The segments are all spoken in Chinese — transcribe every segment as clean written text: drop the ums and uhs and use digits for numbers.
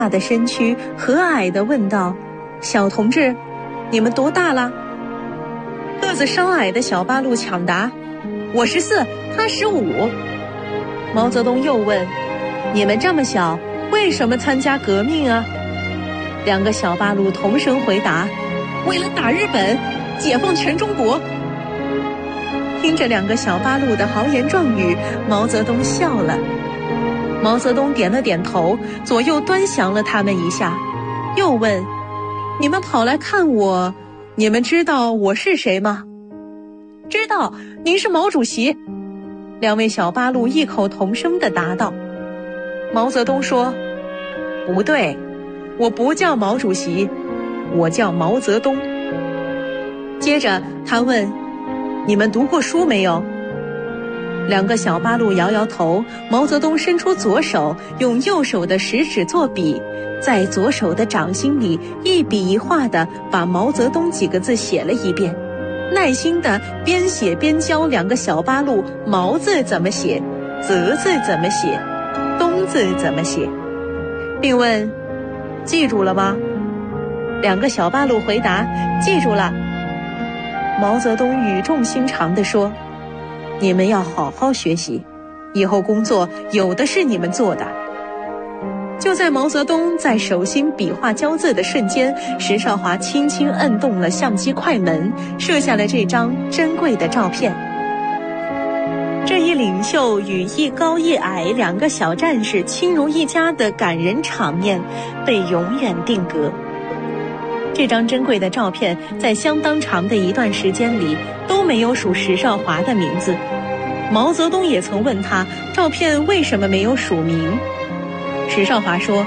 大的身躯和蔼地问道：小同志，你们多大了？个子稍矮的小八路抢答：我14，他15。毛泽东又问：你们这么小，为什么参加革命啊？两个小八路同声回答：为了打日本，解放全中国。听着两个小八路的豪言壮语，毛泽东笑了。毛泽东点了点头，左右端详了他们一下，又问：你们跑来看我，你们知道我是谁吗？知道，您是毛主席。两位小八路异口同声地答道。毛泽东说：不对，我不叫毛主席，我叫毛泽东。接着他问：你们读过书没有？两个小八路摇摇头。毛泽东伸出左手，用右手的食指作笔，在左手的掌心里一笔一画地把毛泽东几个字写了一遍，耐心地边写边教两个小八路毛字怎么写，泽字怎么写，东字怎么写，并问：记住了吗？两个小八路回答：记住了。毛泽东语重心长地说：你们要好好学习，以后工作有的是你们做的。就在毛泽东在手心笔画交字的瞬间，石少华轻轻摁动了相机快门，摄下了这张珍贵的照片。这一领袖与一高一矮两个小战士亲如一家的感人场面被永远定格。这张珍贵的照片在相当长的一段时间里都没有署石少华的名字。毛泽东也曾问他，照片为什么没有署名？石少华说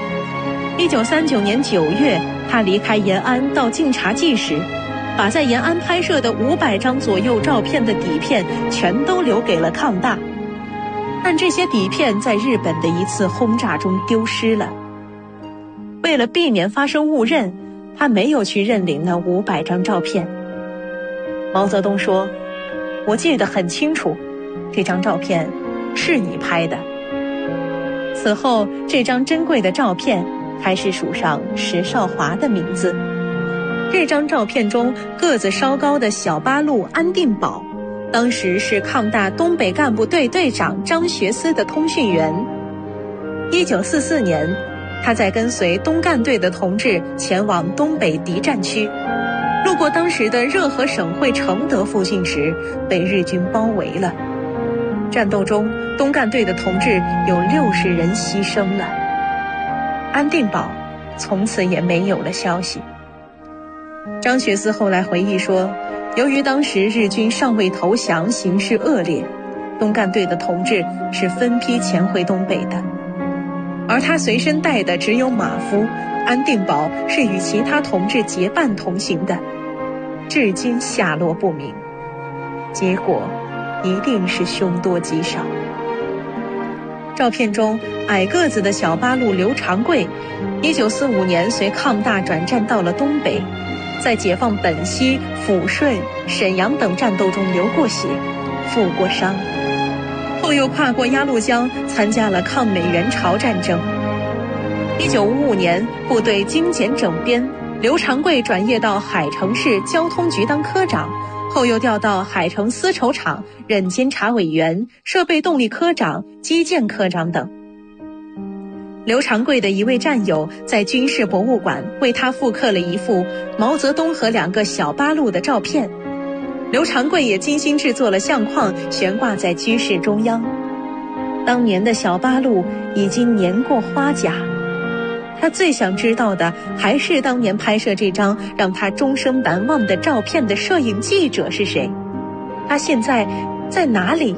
，1939年9月，他离开延安到晋察冀时，把在延安拍摄的500张左右照片的底片全都留给了抗大，但这些底片在日本的一次轰炸中丢失了。为了避免发生误认，他没有去认领那500张照片。毛泽东说：我记得很清楚，这张照片是你拍的。此后，这张珍贵的照片开始署上石少华的名字。这张照片中个子稍高的小八路安定保，当时是抗大东北干部队队长张学思的通讯员。1944年，他在跟随东干队的同志前往东北敌占区，路过当时的热河省会承德附近时，被日军包围了。战斗中，东干队的同志有60人牺牲了。安定保从此也没有了消息。张学思后来回忆说，由于当时日军尚未投降，形势恶劣，东干队的同志是分批潜回东北的，而他随身带的只有马夫，安定保是与其他同志结伴同行的，至今下落不明。结果一定是凶多吉少。照片中矮个子的小八路刘长贵，1945年随抗大转战到了东北，在解放本溪、抚顺、沈阳等战斗中流过血，负过伤，后又跨过鸭绿江参加了抗美援朝战争。1955年部队精简整编，刘长贵转业到海城市交通局当科长，后又调到海城丝绸厂任监察委员、设备动力科长、基建科长等。刘长贵的一位战友在军事博物馆为他复刻了一幅毛泽东和2个小八路的照片，刘长贵也精心制作了相框，悬挂在居室中央。当年的小八路已经年过花甲，他最想知道的还是当年拍摄这张让他终生难忘的照片的摄影记者是谁，他现在在哪里？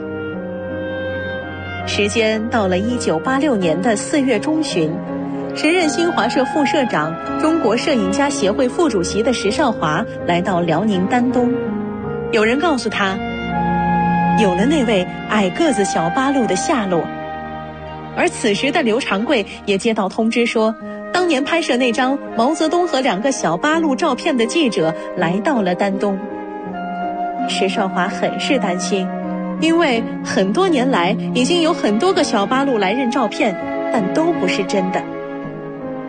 时间到了1986年的4月中旬，时任新华社副社长、中国摄影家协会副主席的石少华来到辽宁丹东。有人告诉他，有了那位矮个子小八路的下落。而此时的刘长贵也接到通知说，当年拍摄那张毛泽东和2个小八路照片的记者来到了丹东。石少华很是担心，因为很多年来已经有很多个小八路来认照片，但都不是真的。